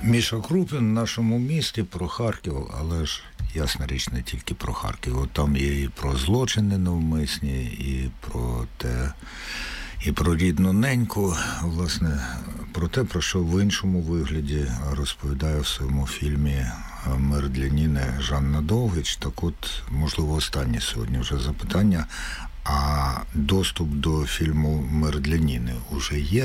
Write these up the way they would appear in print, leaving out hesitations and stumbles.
Міша Крупін в нашому місті про Харків, але ж ясна річ не тільки про Харків. От там є і про злочини навмисні, і про те, і про рідну неньку, власне, про те, про що в іншому вигляді розповідає в своєму фільмі «Мир для Ніни» Жанна Довгич. Так от, можливо, останнє сьогодні вже запитання. А доступ до фільму «Мир для Ніни» уже є?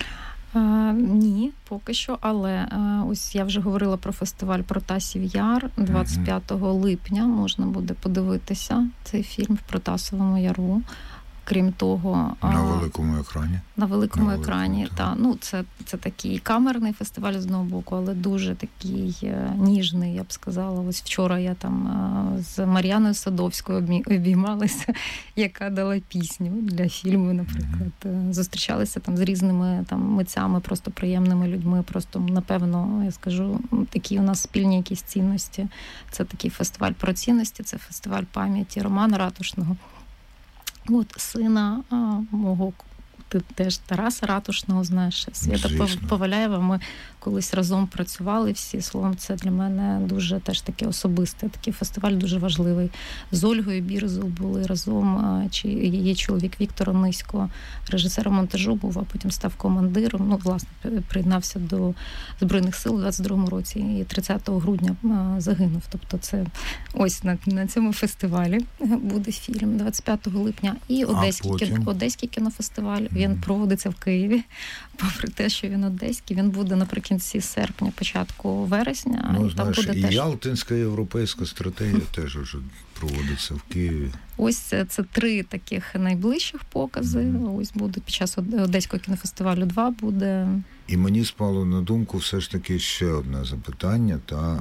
Ні, поки що, але ось я вже говорила про фестиваль «Протасів Яр». 25 липня можна буде подивитися цей фільм в Протасовому Яру. Крім того... На великому екрані? На великому екрані, так. Ну, це такий камерний фестиваль з одного боку, але дуже такий ніжний, я б сказала. Ось вчора я там з Мар'яною Садовською обіймалася, яка дала пісню для фільму, наприклад. Зустрічалися там з різними там митцями, просто приємними людьми. Просто, напевно, я скажу, такі у нас спільні якісь цінності. Це такий фестиваль про цінності, це фестиваль пам'яті Романа Ратушного. От, сина мого, ти теж Тараса Ратушного знаєш, Свята Поваляєва, ми колись разом працювали всі, словом, це для мене дуже теж таке особисте, такий фестиваль дуже важливий. З Ольгою Бірзою були разом, чи її чоловік Віктор Онисько, режисером монтажу був, а потім став командиром, ну, власне, приєднався до Збройних сил у 22-му році і 30 грудня загинув. Тобто це ось на цьому фестивалі буде фільм 25 липня. І Одеський кінофестиваль, він проводиться в Києві. Попри те, що він одеський, він буде наприкінці серпня, початку вересня. Ну, і знаєш, там буде і теж... Ялтинська європейська стратегія теж вже проводиться в Києві. Ось це 3 таких найближчих покази. Ось буде під час Одеського кінофестивалю 2 буде. І мені спало на думку все ж таки ще одне запитання.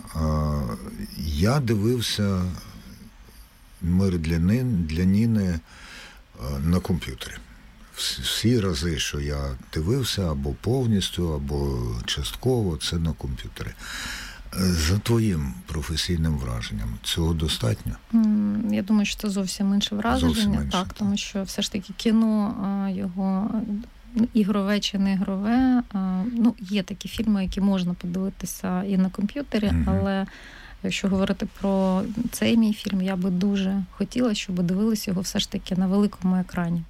Я дивився «Мир для Ніни» на комп'ютері. Всі рази, що я дивився, або повністю, або частково, це на комп'ютері. За твоїм професійним враженням, цього достатньо? Я думаю, що це зовсім інше враження. Зовсім інше, так, тому що все ж таки кіно, його ігрове чи не ігрове, ну, є такі фільми, які можна подивитися і на комп'ютері, але якщо говорити про цей мій фільм, я би дуже хотіла, щоб дивилися його все ж таки на великому екрані.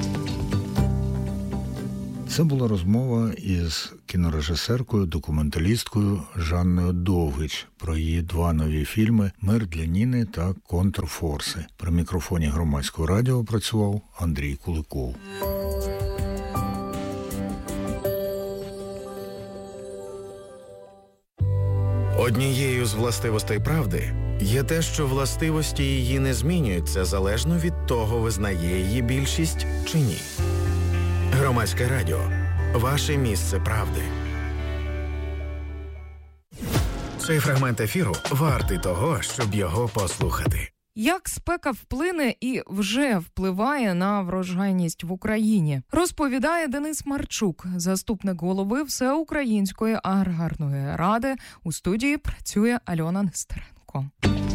Це була розмова із кінорежисеркою, документалісткою Жанною Довгич про її 2 нові фільми «Мир для Ніни» та «Контрфорси». При мікрофоні Громадського радіо працював Андрій Куликов. Однією з властивостей правди є те, що властивості її не змінюються залежно від того, визнає її більшість чи ні. Громадське радіо. Ваше місце правди. Цей фрагмент ефіру вартий того, щоб його послухати. Як спека вплине і вже впливає на врожайність в Україні, розповідає Денис Марчук, заступник голови Всеукраїнської аграрної ради. У студії працює Альона Нестеренко.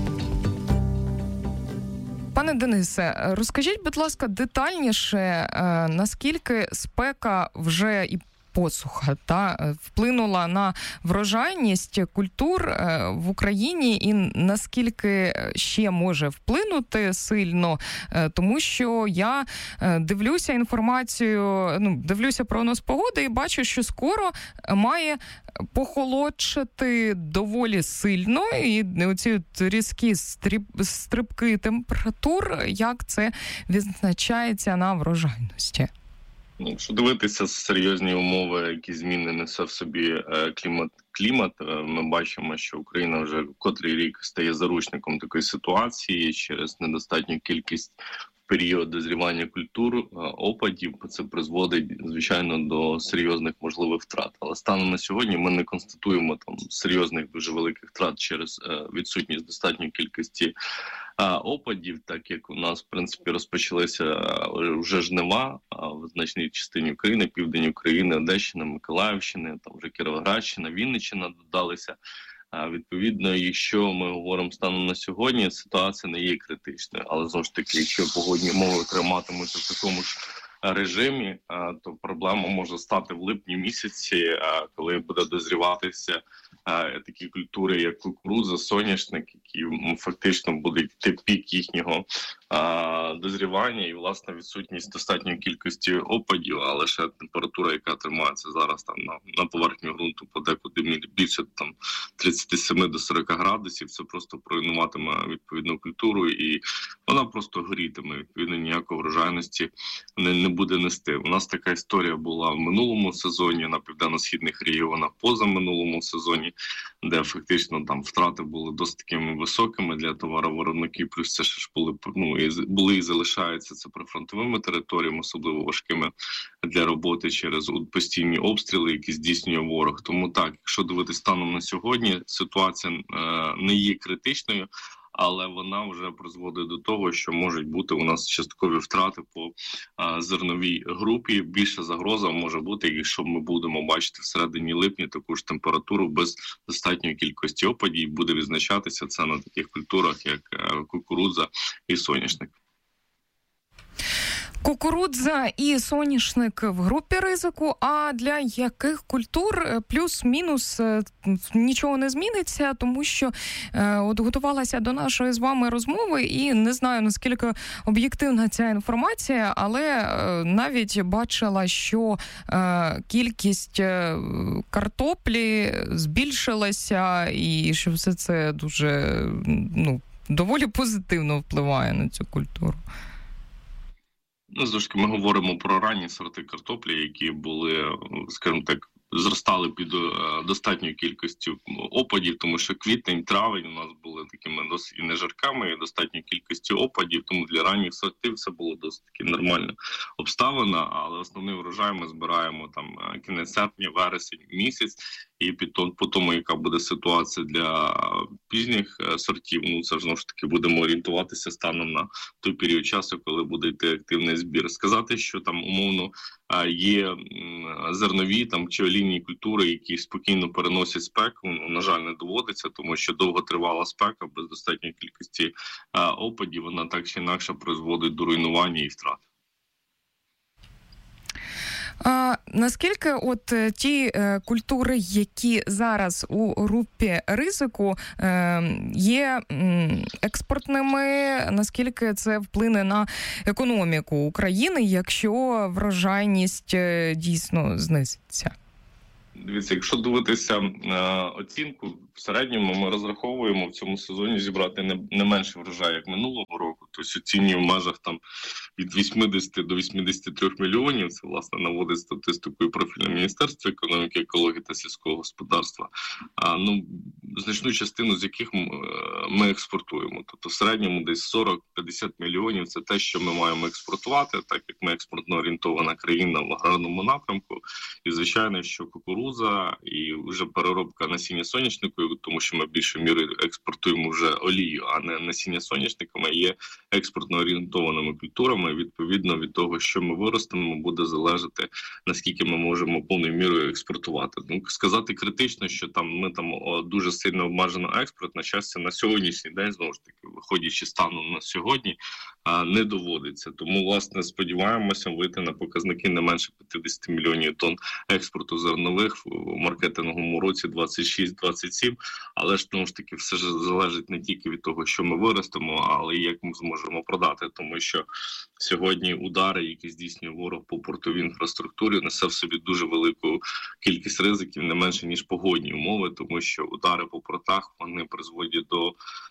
Пане Денисе, розкажіть, будь ласка, детальніше, наскільки спека вже і посуха вплинула на врожайність культур в Україні і наскільки ще може вплинути сильно, тому що я дивлюся інформацію, дивлюся прогноз погоди і бачу, що скоро має похолодшати доволі сильно, і оці різкі стрибки температур, як це відзначається на врожайності? Якщо дивитися серйозні умови, які зміни несе в собі клімат, ми бачимо, що Україна вже котрий рік стає заручником такої ситуації через недостатню кількість в період дозрівання культур, опадів. Це призводить, звичайно, до серйозних можливих втрат. Але станом на сьогодні ми не констатуємо там серйозних, дуже великих втрат через відсутність достатньої кількості опадів, так як у нас, в принципі, розпочалися вже жнива в значній частині України, південь України, Одещина, Миколаївщина, там вже Кіровоградщина, Вінниччина додалися. Відповідно, якщо ми говоримо станом на сьогодні, ситуація не є критичною. Але, знову ж таки, якщо погодні умови триматимуться в такому ж режимі, то проблема може стати в липні місяці, коли буде дозріватися такі культури, як кукурудза, соняшник, які фактично буде йти пік їхнього дозрівання і, власне, відсутність достатньої кількості опадів, а лише температура, яка тримається зараз там на поверхні ґрунту подекуди більше там 37 до 40 градусів, це просто проруйнуватиме відповідну культуру і вона просто горітиме, відповідно ніякої врожайності не буде нести. У нас така історія була в минулому сезоні на південно-східних регіонах, позаминулому сезоні, де фактично там втрати були досить такими високими для товаровиробників, плюс це ж були і залишаються це прифронтовими територіями, особливо важкими для роботи через постійні обстріли, які здійснює ворог. Тому так, якщо дивитися станом на сьогодні, ситуація не є критичною, але вона вже призводить до того, що можуть бути у нас часткові втрати по зерновій групі. Більша загроза може бути, якщо ми будемо бачити всередині липня таку ж температуру без достатньої кількості опадів, буде відзначатися це на таких культурах, як кукурудза і соняшник. Кукурудза і соняшник в групі ризику, а для яких культур плюс-мінус нічого не зміниться, тому що от готувалася до нашої з вами розмови і не знаю, наскільки об'єктивна ця інформація, але навіть бачила, що кількість картоплі збільшилася і що все це дуже, доволі позитивно впливає на цю культуру. Знову ж таки, ми говоримо про ранні сорти картоплі, які були, скажімо так, зростали під достатньою кількістю опадів, тому що квітень, травень у нас були такими досить нежарками і достатньою кількістю опадів, тому для ранніх сортів це було досить таки нормальна обставина, але основний врожай ми збираємо там кінець серпня, вересень місяць, і по тому, яка буде ситуація для пізніх сортів, це знову ж таки будемо орієнтуватися станом на той період часу, коли буде йти активний збір. Сказати, що там умовно є зернові там чи олійні культури, які спокійно переносять спеку, на жаль, не доводиться, тому що довготривала спека без достатньої кількості опадів, вона так чи інакше призводить до руйнування і втрат. Наскільки от ті культури, які зараз у групі ризику, є експортними, наскільки це вплине на економіку України, якщо врожайність дійсно знизиться? Дивіться, якщо дивитися оцінку, в середньому ми розраховуємо в цьому сезоні зібрати не менше врожаю, як минулого року. Тобто оцінюємо в межах там від 80 до 83 мільйонів. Це, власне, наводить статистику і профільне Міністерство економіки, екології та сільського господарства. Значну частину з яких ми експортуємо. Тобто в середньому десь 40-50 мільйонів – це те, що ми маємо експортувати, так як ми експортно орієнтована країна в аграрному напрямку. І, звичайно, що кукурудза і вже переробка насіння соняшнику, тому що ми більшою мірою експортуємо вже олію, а не насіння соняшниками, є експортно орієнтованими культурами. Відповідно від того, що ми виростемо, буде залежати, наскільки ми можемо повною мірою експортувати. Сказати критично, що ми дуже сильно обмежено експорт, на щастя, на сьогоднішній день, знову ж таки, виходячи станом на сьогодні, не доводиться. Тому, власне, сподіваємося вийти на показники не менше 50 мільйонів тонн експорту зернових в маркетинговому році 26-27, але ж, тому ж таки, все ж залежить не тільки від того, що ми виростемо, але й як ми зможемо продати, тому що сьогодні удари, які здійснює ворог по портовій інфраструктурі, несе в собі дуже велику кількість ризиків, не менше, ніж погодні умови, тому що удари по портах, вони призводять до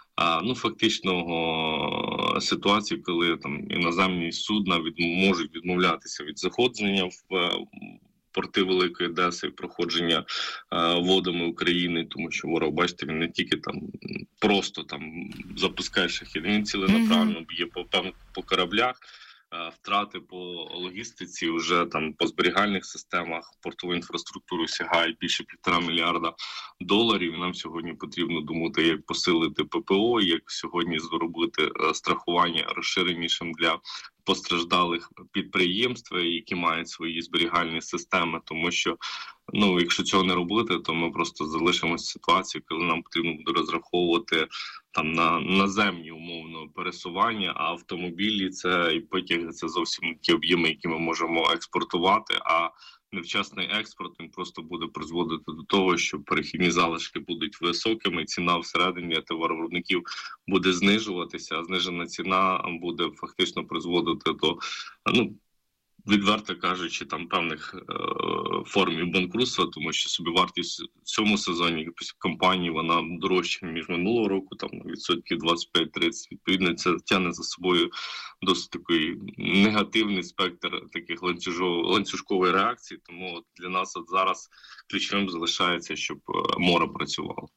фактично ситуації, коли іноземні судна можуть відмовлятися від заходження в порти Великої Одеси, проходження водами України, тому що ворог, бачите, він не тільки просто запускає шахеди, він ціленаправленно б'є по кораблях. Втрати по логістиці вже по зберігальних системах портової інфраструктури сягають більше $1,5 мільярда. І нам сьогодні потрібно думати, як посилити ППО, як сьогодні зробити страхування розширенішим для постраждалих підприємств, які мають свої зберігальні системи, тому що, якщо цього не робити, то ми просто залишимося в ситуації, коли нам потрібно буде розраховувати на наземні умовно пересування, а автомобілі і потяги – це зовсім не ті об'єми, які ми можемо експортувати, а невчасний експорт, він просто буде призводити до того, що перехідні залишки будуть високими, ціна всередині товаровиробників буде знижуватися, а знижена ціна буде фактично призводити до, відверто кажучи, там певних форм банкрутства, тому що собівартість в цьому сезоні компанії, вона дорожча, ніж минулого року, там на відсотків 25-30. Відповідно, це тягне за собою досить такий негативний спектр таких ланцюжкової реакції. Тому от для нас от зараз ключовим залишається, щоб море працювало.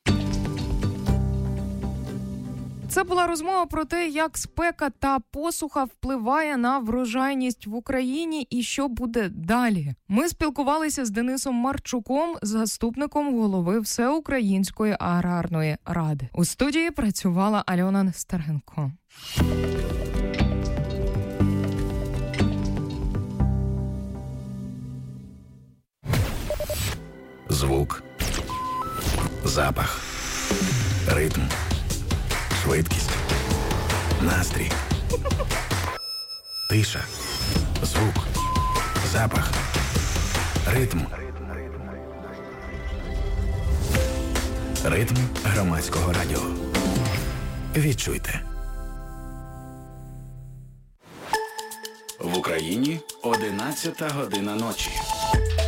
Це була розмова про те, як спека та посуха впливає на врожайність в Україні і що буде далі. Ми спілкувалися з Денисом Марчуком, заступником голови Всеукраїнської аграрної ради. У студії працювала Альона Нестеренко. Звук, запах, ритм, швидкість, настрій, тиша, звук, запах, ритм. Ритм громадського радіо. Відчуйте. В Україні 11 година ночі.